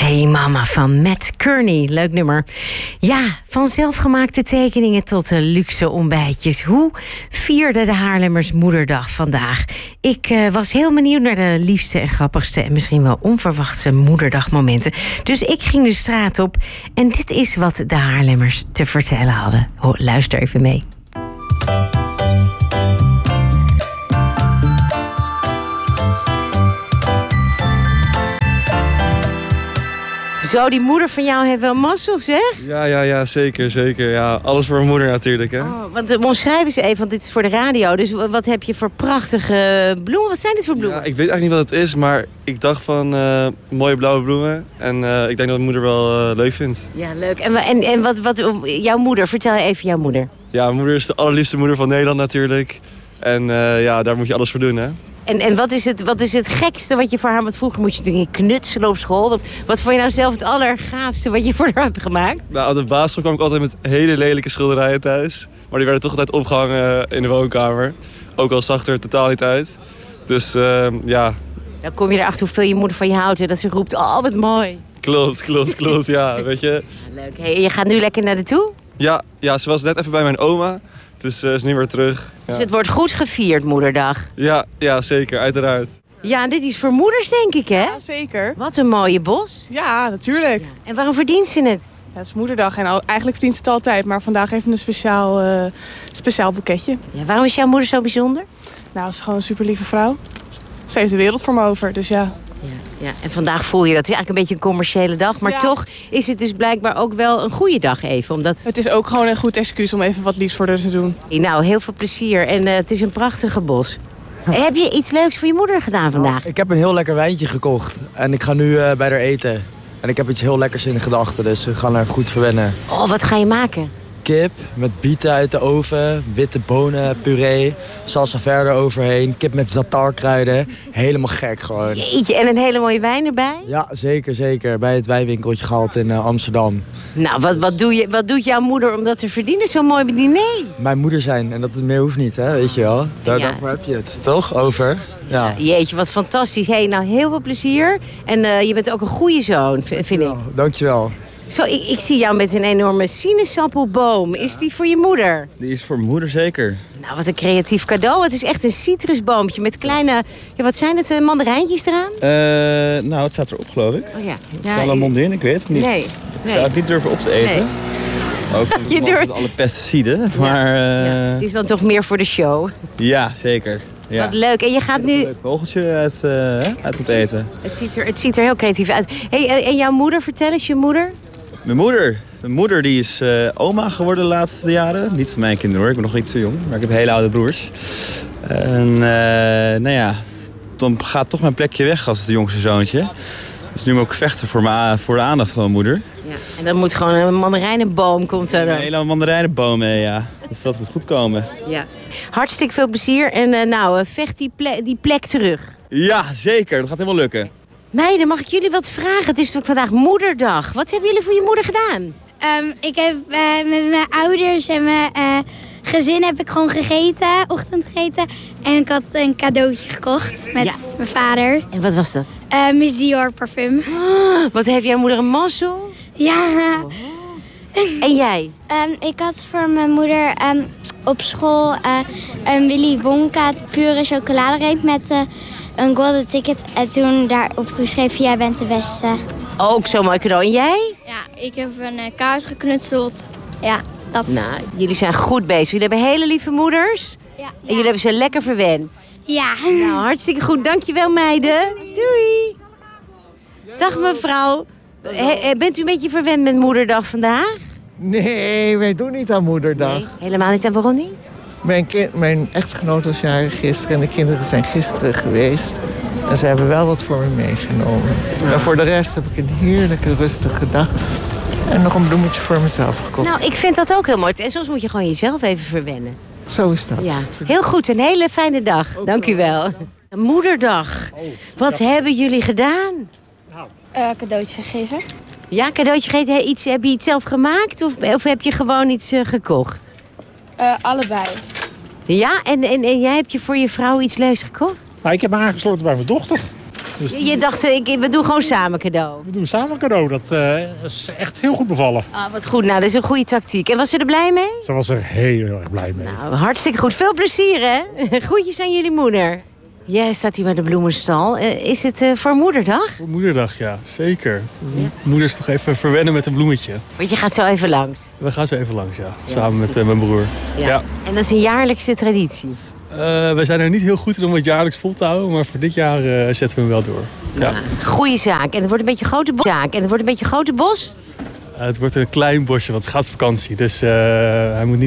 Hey Mama van Matt Kearney, leuk nummer. Ja, van zelfgemaakte tekeningen tot de luxe ontbijtjes. Hoe vierden de Haarlemmers Moederdag vandaag? Ik was heel benieuwd naar de liefste en grappigste en misschien wel onverwachte moederdagmomenten. Dus ik ging de straat op en dit is wat de Haarlemmers te vertellen hadden. Luister even mee. Zo, die moeder van jou heeft wel mazzel, zeg? Ja, zeker. Ja, alles voor mijn moeder natuurlijk, hè. Oh, want omschrijf eens even, want dit is voor de radio. Dus wat heb je voor prachtige bloemen? Wat zijn dit voor bloemen? Ja, ik weet eigenlijk niet wat het is, maar ik dacht van mooie blauwe bloemen. En ik denk dat mijn moeder wel leuk vindt. Ja, leuk. En wat jouw moeder, vertel even jouw moeder. Ja, mijn moeder is de allerliefste moeder van Nederland natuurlijk. En ja, daar moet je alles voor doen, hè. En wat is het gekste wat je voor haar... Want vroeger moest je natuurlijk knutselen op school. Wat vond je nou zelf het allergaafste wat je voor haar hebt gemaakt? Nou, op de basisschool kwam ik altijd met hele lelijke schilderijen thuis. Maar die werden toch altijd opgehangen in de woonkamer. Ook al zag er totaal niet uit. Dus ja... Dan kom je erachter hoeveel je moeder van je houdt. En dat ze roept, oh wat mooi. Klopt, ja, weet je. Ja, leuk. Hey, je gaat nu lekker naar de toe? Ja, ze was net even bij mijn oma. Dus is nu weer terug. Ja. Dus het wordt goed gevierd, Moederdag. Ja, zeker, uiteraard. Ja, dit is voor moeders, denk ik, hè? Ja, zeker. Wat een mooie bos. Ja, natuurlijk. Ja. En waarom verdient ze het? Ja, het is Moederdag en eigenlijk verdient ze het altijd. Maar vandaag even een speciaal boeketje. Ja, waarom is jouw moeder zo bijzonder? Nou, ze is gewoon een super lieve vrouw. Ze heeft de wereld voor me over, dus ja. Ja, en vandaag voel je dat. Het is eigenlijk een beetje een commerciële dag. Maar toch is het dus blijkbaar ook wel een goede dag even. Omdat... Het is ook gewoon een goed excuus om even wat liefs voor haar te doen. Nou, heel veel plezier. En het is een prachtige bos. Heb je iets leuks voor je moeder gedaan vandaag? Nou, ik heb een heel lekker wijntje gekocht. En ik ga nu bij haar eten. En ik heb iets heel lekkers in de gedachten. Dus we gaan haar even goed verwennen. Oh, wat ga je maken? Kip met bieten uit de oven, witte bonen, puree, salsa verde overheen, kip met zatarkruiden. Helemaal gek gewoon. Jeetje, en een hele mooie wijn erbij? Ja, zeker. Bij het wijnwinkeltje gehaald in Amsterdam. Nou, wat doet jouw moeder om dat te verdienen? Zo'n mooi diner. Mijn moeder zijn en dat het meer hoeft niet, hè? Weet je wel. Daarvoor heb je het, toch? Over. Ja. Jeetje, wat fantastisch. Hey, nou, heel veel plezier. En je bent ook een goede zoon, vind ik. Dankjewel. Zo, ik zie jou met een enorme sinaasappelboom. Is die voor je moeder? Die is voor mijn moeder zeker. Nou, wat een creatief cadeau. Het is echt een citrusboompje met kleine... Ja, wat zijn het? Mandarijntjes eraan? Nou, het staat erop, geloof ik. Oh ja. Salamandin, ik weet het niet. Nee. Ik zou het niet durven op te eten. Nee. Ook met alle pesticiden. Maar, het is dan toch meer voor de show. Ja, zeker. Ja. Wat leuk. En je gaat nu... Een leuk vogeltje uit moet eten. Het ziet er heel creatief uit. Hey, en jouw moeder, vertel eens, je moeder? Mijn moeder die is oma geworden de laatste jaren. Niet van mijn kinderen hoor, ik ben nog iets te jong. Maar ik heb hele oude broers. En nou ja, dan gaat toch mijn plekje weg als het jongste zoontje. Dus nu moet ik vechten voor de aandacht van mijn moeder. Ja, en dan moet gewoon een mandarijnenboom komt er dan. Een hele mandarijnenboom mee, ja. Dus dat moet goed komen. Ja. Hartstikke veel plezier en vecht die plek terug. Ja, zeker. Dat gaat helemaal lukken. Meiden, mag ik jullie wat vragen? Het is natuurlijk vandaag Moederdag. Wat hebben jullie voor je moeder gedaan? Ik heb met mijn ouders en mijn gezin heb ik gewoon gegeten, ochtendgegeten. En ik had een cadeautje gekocht met mijn vader. En wat was dat? Miss Dior parfum. Oh, wat heeft jouw moeder een mazzel? Ja. Oh. En jij? Ik had voor mijn moeder op school een Willy Wonka pure chocoladereep met een golden ticket. En toen daarop geschreven, jij bent de beste. Ook zo'n mooi cadeau. En jij? Ja, ik heb een kaart geknutseld. Ja, dat. Nou, jullie zijn goed bezig. Jullie hebben hele lieve moeders. Ja. En jullie hebben ze lekker verwend. Ja. Nou, hartstikke goed. Dankjewel, meiden. Doei. Dag, mevrouw. Bent u een beetje verwend met Moederdag vandaag? Nee, wij doen niet aan Moederdag. Nee, helemaal niet. En waarom niet? Mijn echtgenoot was jarig gisteren en de kinderen zijn gisteren geweest. En ze hebben wel wat voor me meegenomen. Ja. En voor de rest heb ik een heerlijke, rustige dag. En nog een bloemetje voor mezelf gekocht. Nou, ik vind dat ook heel mooi. En soms moet je gewoon jezelf even verwennen. Zo is dat. Ja, heel goed. Een hele fijne dag. Dank u wel. Moederdag. Wat hebben jullie gedaan? Cadeautje gegeven. Ja, cadeautje gegeven. Heb je iets zelf gemaakt of heb je gewoon iets gekocht? Allebei. Ja, en jij hebt je voor je vrouw iets leuks gekocht? Nou, ik heb me aangesloten bij mijn dochter. Dus Je dacht, we doen gewoon samen cadeau. we doen samen cadeau. Dat is echt heel goed bevallen. Ah, wat goed, nou, dat is een goede tactiek. En was ze er blij mee? Ze was er heel erg blij mee. Nou, hartstikke goed. Veel plezier, hè? Groetjes aan jullie moeder. Jij staat hier bij de bloemenstal. Is het voor moederdag? Voor moederdag, ja, zeker. Moeders toch even verwennen met een bloemetje. Want je gaat zo even langs. We gaan zo even langs, ja. Samen met mijn broer. Ja. En dat is een jaarlijkse traditie. We zijn er niet heel goed in om het jaarlijks vol te houden, maar voor dit jaar zetten we hem wel door. Ja. Goeie zaak. En het wordt een beetje grote bos. Het wordt een klein bosje, want het gaat op vakantie. Dus hij moet niet